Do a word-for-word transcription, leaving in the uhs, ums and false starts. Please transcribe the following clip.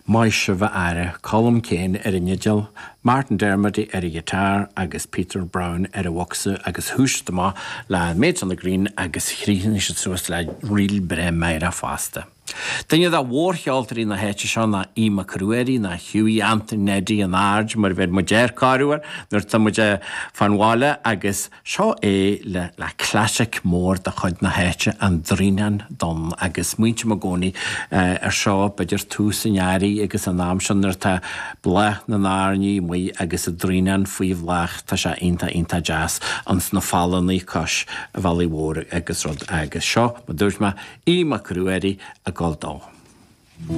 Maisha va are, Colm Kane er in Nigel, Martin Dermody er a guitar, agus Peter Brown er a waxu, agus hústama la Maids on the Green, agus chrín is het soos la real bre meira faste. Dynne da warchealter in na heitje sean na Ima Crueri, na Hughie Anthony Neddy an Arge, mar ved mojer carwer, nur ta moje van Wale, agus seo é le la classic mór da chud na heitje an drinan don, agus muintje magoni uh, er seo bydr túsin jari, agus an amsion nur ta blech na narni, mwy agus a drinan fwy vlach, ta sha inta inta jazz, ans na fallen i kosh, vali war agus rod agus seo, ma dwrs ma Ima Crueri a Goldau.